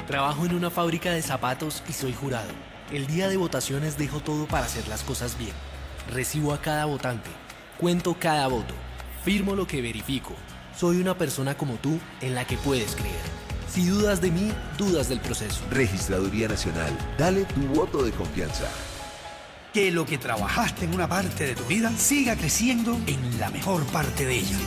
Trabajo en una fábrica de zapatos y soy jurado. El día de votaciones dejo todo para hacer las cosas bien. Recibo a cada votante, cuento cada voto, firmo lo que verifico. Soy una persona como tú en la que puedes creer. Si dudas de mí, dudas del proceso. Registraduría Nacional. Dale tu voto de confianza. Que lo que trabajaste en una parte de tu vida siga creciendo en la mejor parte de ella.